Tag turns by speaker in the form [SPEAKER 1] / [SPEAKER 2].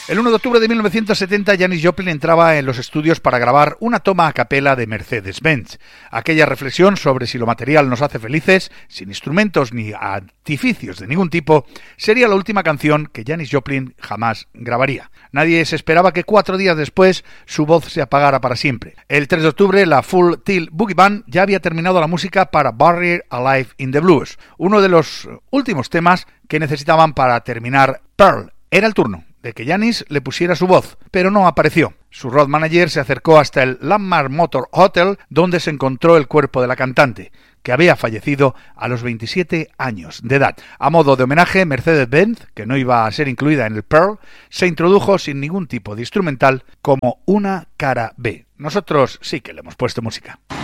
[SPEAKER 1] El 1 de octubre de 1970, Janis Joplin entraba en los estudios para grabar una toma a capela de Mercedes-Benz. Aquella reflexión sobre si lo material nos hace felices, sin instrumentos ni artificios de ningún tipo, sería la última canción que Janis Joplin jamás grabaría. Nadie se esperaba que 4 días después su voz se apagara para siempre. El 3 de octubre, la Full Tilt Boogie Band ya había terminado la música para Buried Alive in the Blues, uno de los últimos temas que necesitaban para terminar Pearl. Era el turno de que Janis le pusiera su voz, pero no apareció. Su road manager se acercó hasta el Landmark Motor Hotel, donde se encontró el cuerpo de la cantante, que había fallecido a los 27 años de edad. A modo de homenaje, Mercedes-Benz, que no iba a ser incluida en el Pearl, se introdujo sin ningún tipo de instrumental como una cara B. Nosotros sí que le hemos puesto música.